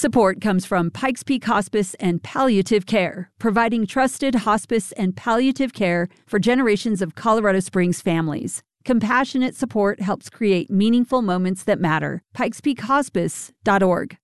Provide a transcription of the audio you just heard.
Support comes from Pikes Peak Hospice and Palliative Care, providing trusted hospice and palliative care for generations of Colorado Springs families. Compassionate support helps create meaningful moments that matter. PikesPeakHospice.org.